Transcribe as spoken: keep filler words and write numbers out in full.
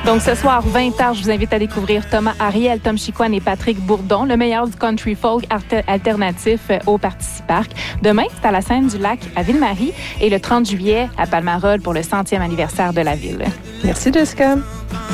Donc, ce soir, vingt heures, je vous invite à découvrir Thomas Ariel, Tom Chicoine et Patrick Bourdon, le meilleur du country folk alternatif au Parti Parc. Demain, c'est à la Scène du Lac à Ville-Marie et le trente juillet à Palmarol pour le centième anniversaire de la ville. Merci, Jessica.